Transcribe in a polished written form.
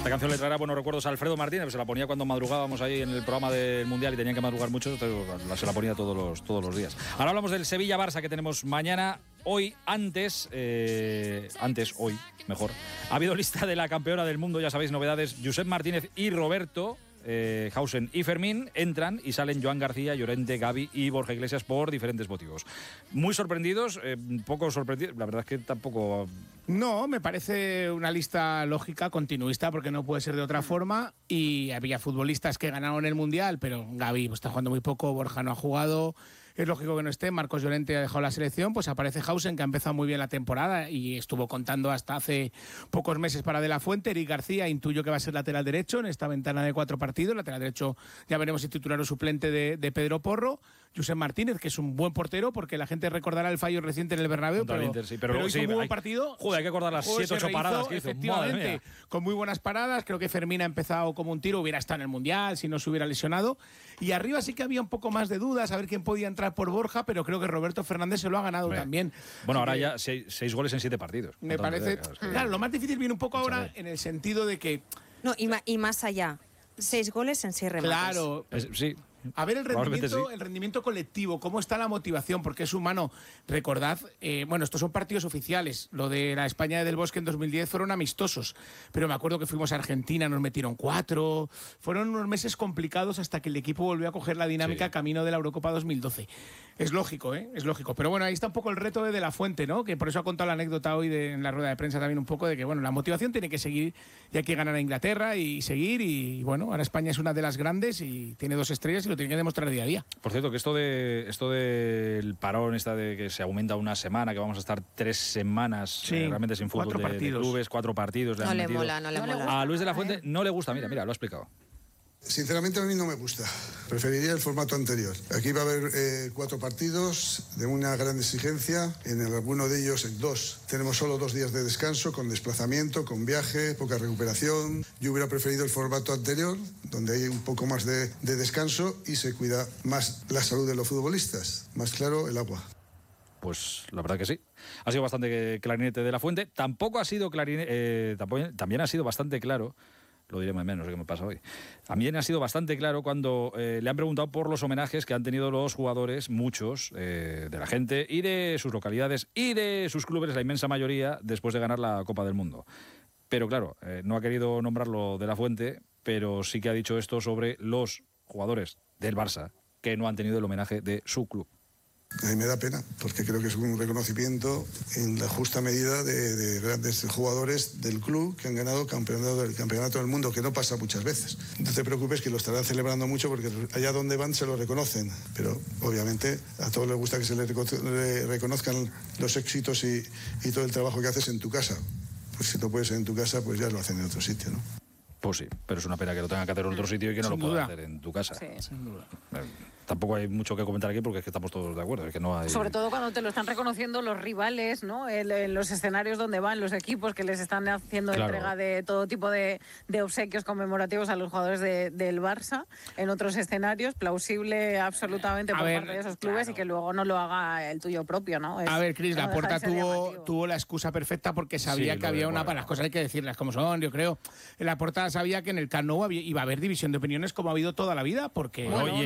Esta canción le traerá buenos recuerdos a Alfredo Martínez, que se la ponía cuando madrugábamos ahí en el programa del Mundial y tenían que madrugar mucho, se la ponía todos los días. Ahora hablamos del Sevilla-Barça que tenemos mañana. Hoy, hoy, mejor. Ha habido lista de la campeona del mundo, ya sabéis, novedades. Josep Martínez y Roberto Hausen y Fermín entran y salen Joan García, Llorente, Gavi y Borja Iglesias por diferentes motivos. Muy sorprendidos, poco sorprendidos, la verdad es que tampoco... No, me parece una lista lógica, continuista, porque no puede ser de otra forma, y había futbolistas que ganaron el Mundial, pero Gavi está jugando muy poco, Borja no ha jugado... Es lógico que no esté, Marcos Llorente ha dejado la selección, pues aparece Hausen, que ha empezado muy bien la temporada y estuvo contando hasta hace pocos meses para De La Fuente. Eric García, intuyo que va a ser lateral derecho en esta ventana de 4 partidos. Lateral derecho ya veremos si titular o suplente de Pedro Porro. Josep Martínez, que es un buen portero, porque la gente recordará el fallo reciente en el Bernabéu, pero hizo un muy buen partido. Joder, hay que acordar las 7 o 8 paradas que hizo. Efectivamente, con muy buenas paradas. Creo que Fermín ha empezado como un tiro, hubiera estado en el Mundial si no se hubiera lesionado. Y arriba sí que había un poco más de dudas, a ver quién podía entrar por Borja, pero creo que Roberto Fernández se lo ha ganado también. Bueno, ahora ya 6 goles en 7 partidos. Me parece... Claro, lo más difícil viene un poco ahora en el sentido de que... No, y más allá. 6 goles en 6 remates. Claro. Sí. A ver el rendimiento colectivo, cómo está la motivación, porque es humano. Recordad, bueno, estos son partidos oficiales. Lo de la España del Bosque en 2010 fueron amistosos, pero me acuerdo que fuimos a Argentina, nos metieron 4. Fueron unos meses complicados hasta que el equipo volvió a coger la dinámica camino de la Eurocopa 2012. Es lógico, es lógico. Pero bueno, ahí está un poco el reto de La Fuente, ¿no? Que por eso ha contado la anécdota hoy en la rueda de prensa también un poco de que, bueno, la motivación tiene que seguir y hay que ganar a Inglaterra y seguir. Y bueno, ahora España es una de las grandes y tiene 2 estrellas y lo tiene que demostrar día a día. Por cierto, que esto del parón, de que se aumenta una semana, que vamos a estar 3 semanas realmente sin fútbol de clubes, 4 partidos. No le mola. A Luis de la Fuente no le gusta, mira, lo ha explicado. Sinceramente a mí no me gusta, preferiría el formato anterior. Aquí va a haber 4 partidos de una gran exigencia, en alguno de ellos, en 2, tenemos solo 2 días de descanso, con desplazamiento, con viaje, poca recuperación. Yo hubiera preferido el formato anterior, donde hay un poco más de descanso y se cuida más la salud de los futbolistas, más claro el agua. Pues la verdad que sí. Ha sido bastante clarinete de la Fuente. Tampoco ha sido clarinete, también ha sido bastante claro. Lo diré más o menos, no sé qué me pasa hoy. También ha sido bastante claro cuando le han preguntado por los homenajes que han tenido los jugadores, muchos, de la gente y de sus localidades y de sus clubes, la inmensa mayoría, después de ganar la Copa del Mundo. Pero claro, no ha querido nombrarlo de la Fuente, pero sí que ha dicho esto sobre los jugadores del Barça que no han tenido el homenaje de su club. A mí me da pena, porque creo que es un reconocimiento en la justa medida de grandes jugadores del club que han ganado el campeonato del mundo, que no pasa muchas veces. No te preocupes, que lo estarán celebrando mucho porque allá donde van se lo reconocen, pero obviamente a todos les gusta que se les reconozcan los éxitos y todo el trabajo que haces en tu casa. Pues si no puedes ser en tu casa, pues ya lo hacen en otro sitio, ¿no? Pues sí, pero es una pena que lo tengan que hacer en otro sitio y que no lo puedan hacer en tu casa. Sí. Sin duda. Tampoco hay mucho que comentar aquí porque es que estamos todos de acuerdo. Es que no hay... Sobre todo cuando te lo están reconociendo los rivales, ¿no? En los escenarios donde van los equipos que les están haciendo entrega de todo tipo de obsequios conmemorativos a los jugadores del Barça en otros escenarios, plausible absolutamente por parte de esos clubes y que luego no lo haga el tuyo propio, ¿no? A ver, Cris, Laporta tuvo la excusa perfecta porque sabía que había para las cosas hay que decirlas como son, yo creo. Laporta sabía que en el Camp Nou iba a haber división de opiniones como ha habido toda la vida, porque...